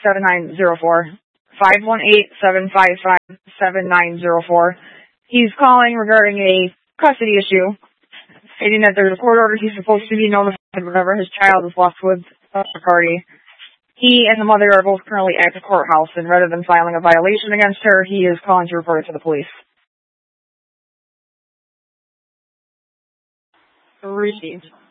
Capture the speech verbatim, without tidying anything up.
seven nine zero four. five one eight, seven five five, seven nine zero four. He's calling regarding a custody issue, stating that there's a court order he's supposed to be notified whenever his child is left with a party. He and the mother are both currently at the courthouse, and rather than filing a violation against her, he is calling to report it to the police. Received.